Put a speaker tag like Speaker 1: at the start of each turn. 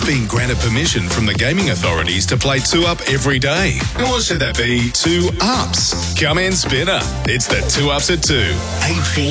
Speaker 1: been granted permission from the gaming authorities to play 2 Up every day. Or should that be 2 Ups? Come in, Spinner. It's the 2 Ups at 2. 8